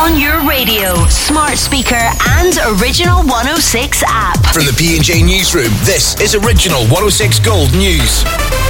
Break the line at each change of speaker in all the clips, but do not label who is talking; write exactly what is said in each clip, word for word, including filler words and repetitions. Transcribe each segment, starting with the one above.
on your radio, smart speaker and Original one oh six app.
From the P and J Newsroom, this is Original one oh six Gold News.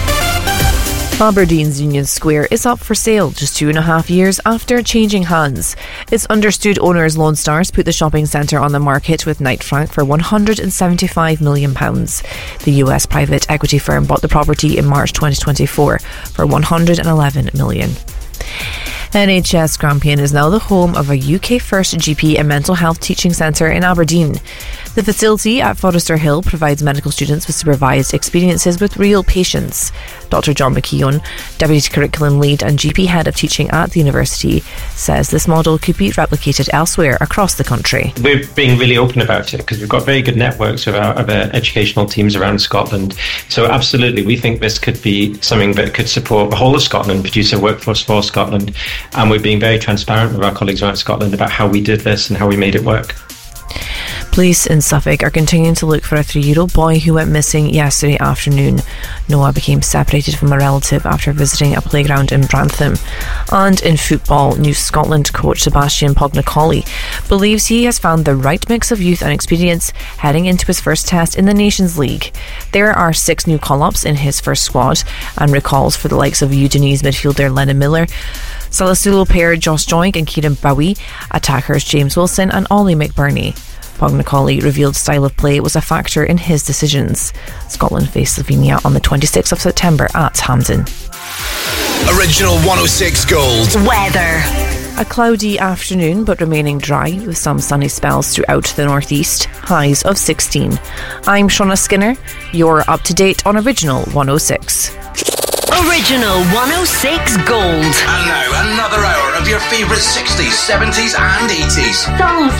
Aberdeen's Union Square is up for sale just two and a half years after changing hands. Its understood owners Lone Stars put the shopping centre on the market with Knight Frank for one hundred seventy-five million pounds. The U S private equity firm bought the property in March twenty twenty-four for one hundred eleven million pounds. N H S Grampian is now the home of a U K first G P and mental health teaching centre in Aberdeen. The facility at Forrester Hill provides medical students with supervised experiences with real patients. Doctor John McKeown, Deputy Curriculum Lead and G P Head of Teaching at the university, says this model could be replicated elsewhere across the country.
We're being really open about it because we've got very good networks of our, of our educational teams around Scotland. So absolutely, we think this could be something that could support the whole of Scotland, produce a workforce for Scotland. And we're being very transparent with our colleagues around Scotland about how we did this and how we made it work.
Police in Suffolk are continuing to look for a three-year-old boy who went missing yesterday afternoon. Noah became separated from a relative after visiting a playground in Brantham. And in football, New Scotland coach Sebastian Pognacoli believes he has found the right mix of youth and experience heading into his first test in the Nations League. There are six new call-ups in his first squad and recalls for the likes of Udinese midfielder Lennon Miller, Sassuolo pair Josh Joink and Kieran Bowie, attackers James Wilson and Ollie McBurney. Pognacoli revealed style of play was a factor in his decisions. Scotland face Slovenia on the twenty-sixth of September at Hampden.
Original one oh six Gold
Weather.
A cloudy afternoon but remaining dry with some sunny spells throughout the northeast, highs of sixteen. I'm Shauna Skinner, you're up to date on Original one oh six.
Original one oh six Gold.
And now another hour of your favourite sixties, seventies and eighties
Songs